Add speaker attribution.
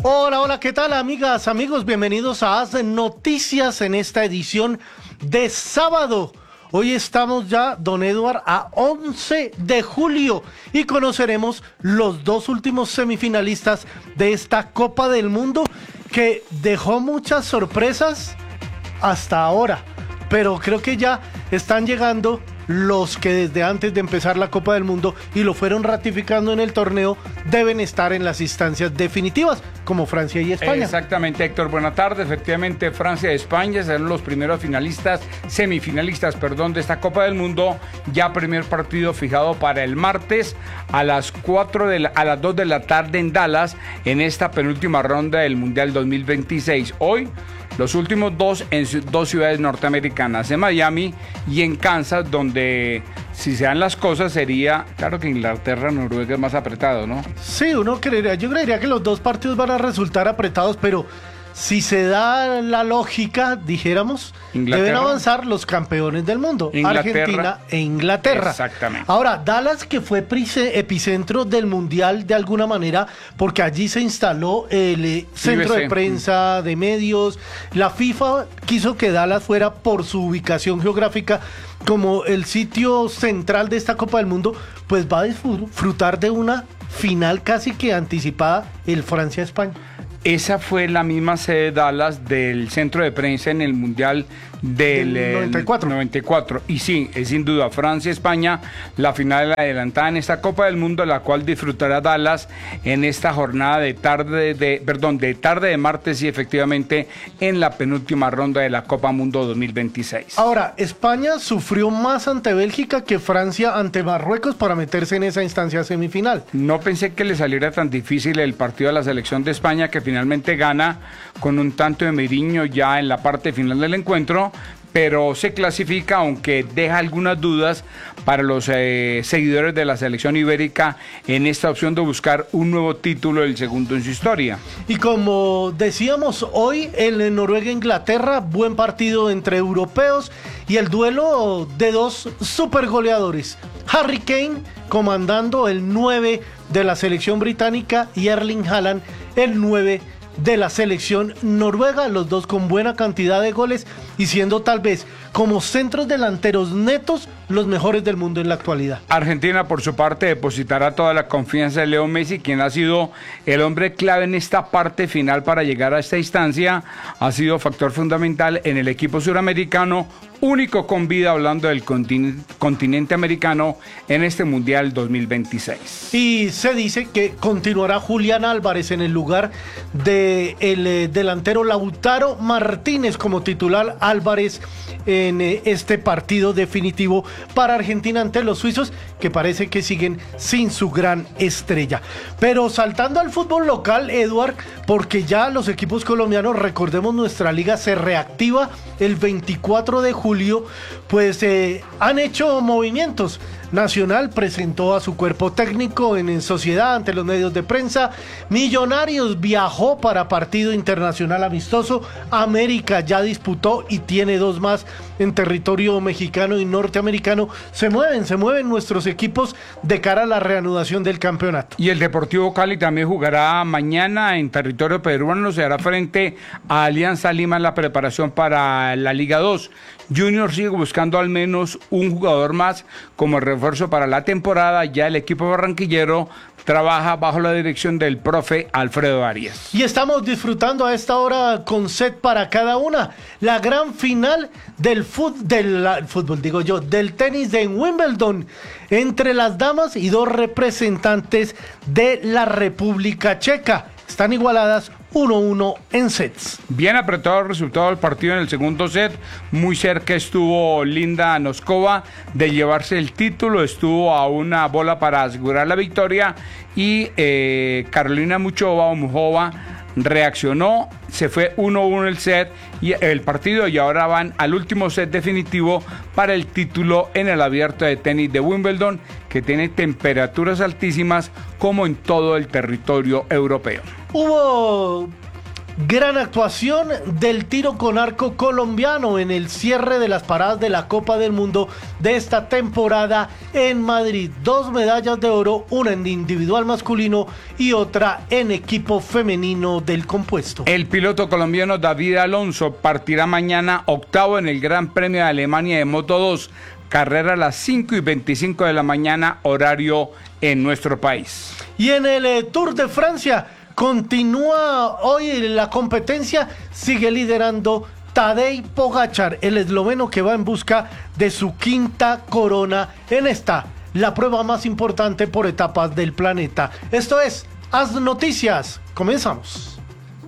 Speaker 1: Hola, hola, ¿qué tal, amigas, amigos? Bienvenidos a Haz Noticias en esta edición de sábado. Hoy estamos ya, don Eduard, a 11 de julio y conoceremos los dos últimos semifinalistas de esta Copa del Mundo que dejó muchas sorpresas hasta ahora, pero creo que ya están llegando los que desde antes de empezar la Copa del Mundo y lo fueron ratificando en el torneo deben estar en las instancias definitivas, como Francia y España.
Speaker 2: Exactamente, Héctor, buenas tardes. Efectivamente, Francia y España serán los primeros semifinalistas de esta Copa del Mundo. Ya primer partido fijado para el martes a las 2 de la tarde en Dallas, en esta penúltima ronda del Mundial 2026. Hoy los últimos dos en dos ciudades norteamericanas, en Miami y en Kansas, donde si se dan las cosas sería, claro que Inglaterra-Noruega es más apretado, ¿no?
Speaker 1: Sí, yo creería que los dos partidos van a resultar apretados, pero si se da la lógica, dijéramos, deben avanzar los campeones del mundo, Argentina e Inglaterra.
Speaker 2: Exactamente.
Speaker 1: Ahora, Dallas, que fue epicentro del Mundial de alguna manera, porque allí se instaló el centro de prensa, de medios. La FIFA quiso que Dallas fuera, por su ubicación geográfica, como el sitio central de esta Copa del Mundo, pues va a disfrutar de una final casi que anticipada, el Francia-España.
Speaker 2: Esa fue la misma sede de Dallas del centro de prensa en el Mundial del 94. Y sí, es sin duda Francia-España, la final adelantada en esta Copa del Mundo, la cual disfrutará Dallas en esta jornada de tarde de martes y efectivamente en la penúltima ronda de la Copa Mundo 2026.
Speaker 1: Ahora, España sufrió más ante Bélgica que Francia ante Marruecos para meterse en esa instancia semifinal.
Speaker 2: No pensé que le saliera tan difícil el partido a la selección de España, que finalmente gana con un tanto de Meriño ya en la parte final del encuentro, pero se clasifica, aunque deja algunas dudas para los seguidores de la selección ibérica en esta opción de buscar un nuevo título, el segundo en su historia.
Speaker 1: Y como decíamos hoy, en Noruega-Inglaterra, buen partido entre europeos y el duelo de dos super goleadores. Harry Kane comandando el 9 de la selección británica y Erling Haaland el 9 de la selección noruega, los dos con buena cantidad de goles y siendo tal vez como centros delanteros netos los mejores del mundo en la actualidad.
Speaker 2: Argentina, por su parte, depositará toda la confianza de Leo Messi, quien ha sido el hombre clave en esta parte final para llegar a esta instancia. Ha sido factor fundamental en el equipo suramericano, único con vida, hablando del continente americano, en este Mundial 2026.
Speaker 1: Y se dice que continuará Julián Álvarez en el lugar del delantero Lautaro Martínez como titular. Álvarez en este partido definitivo para Argentina ante los suizos, que parece que siguen sin su gran estrella. Pero saltando al fútbol local, Eduard, porque ya los equipos colombianos, recordemos, nuestra liga se reactiva el 24 de julio, pues han hecho movimientos. Nacional presentó a su cuerpo técnico en sociedad ante los medios de prensa. Millonarios viajó para partido internacional amistoso. América ya disputó y tiene dos más en territorio mexicano y norteamericano. Se mueven nuestros equipos de cara a la reanudación del campeonato.
Speaker 2: Y el Deportivo Cali también jugará mañana en territorio peruano. Se hará frente a Alianza Lima en la preparación para la Liga 2. Junior sigue buscando al menos un jugador más como refuerzo para la temporada. Ya el equipo barranquillero trabaja bajo la dirección del profe Alfredo Arias.
Speaker 1: Y estamos disfrutando a esta hora con set para cada una la gran final del tenis de Wimbledon entre las damas y dos representantes de la República Checa. Están igualadas 1-1 en sets.
Speaker 2: Bien apretado el resultado del partido en el segundo set. Muy cerca estuvo Linda Noskova de llevarse el título. Estuvo a una bola para asegurar la victoria. Y Carolina Muchova reaccionó. Se fue 1-1 el partido y ahora van al último set definitivo para el título en el abierto de tenis de Wimbledon, que tiene temperaturas altísimas como en todo el territorio europeo.
Speaker 1: Hubo Gran actuación del tiro con arco colombiano en el cierre de las paradas de la Copa del Mundo de esta temporada en Madrid. 2 medallas de oro, una en individual masculino y otra en equipo femenino del compuesto.
Speaker 2: El piloto colombiano David Alonso partirá mañana octavo en el Gran Premio de Alemania de Moto 2. Carrera a las 5:25 de la mañana, horario en nuestro país.
Speaker 1: Y en el Tour de Francia continúa hoy la competencia, sigue liderando Tadej Pogačar, el esloveno que va en busca de su quinta corona en esta, la prueba más importante por etapas del planeta. Esto es Haz Noticias, comenzamos.